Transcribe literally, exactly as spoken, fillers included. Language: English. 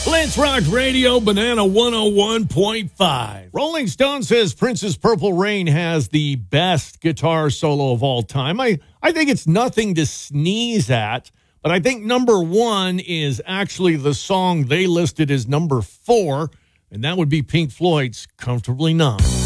Let's Rock Radio, Banana one oh one point five. Rolling Stone says Prince's Purple Rain has the best guitar solo of all time. I, I think it's nothing to sneeze at, but I think number one is actually the song they listed as number four, and that would be Pink Floyd's Comfortably Numb.